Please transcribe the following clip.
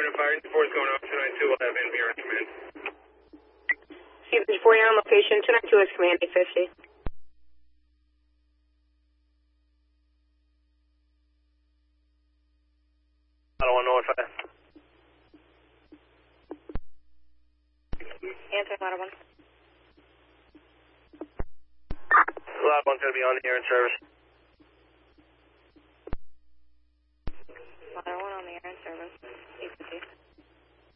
Fire 4 is going off 292. We'll have NVR in command. C-54, you're on location. 292 is command 850. I don't want to know if I... Answer, Ladder 1. Ladder 1's going to be on the air in service. Ladder 1 on the air in service. 850.